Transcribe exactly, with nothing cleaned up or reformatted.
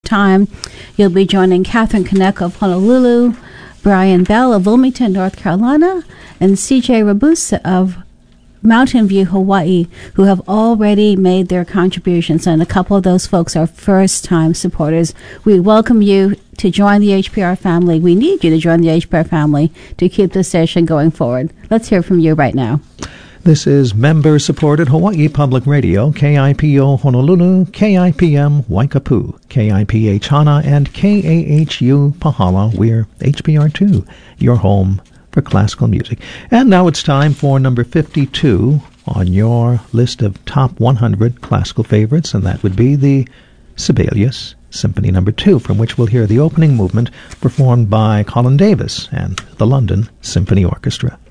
time. You'll be joining Catherine Konecka of Honolulu, Brian Bell of Wilmington, North Carolina, and C J Rabusa of Mountain View, Hawaii, who have already made their contributions, and a couple of those folks are first-time supporters. We welcome you to join the H P R family. We need you to join the H P R family to keep this station going forward. Let's hear from you right now. This is member-supported Hawaii Public Radio, K I P O Honolulu, K I P M Waikapu, K I P H Hana, and K A H U Pahala. We're H P R two, your home for classical music. And now it's time for number fifty-two on your list of top one hundred classical favorites, and that would be the Sibelius Symphony Number two, from which we'll hear the opening movement performed by Colin Davis and the London Symphony Orchestra.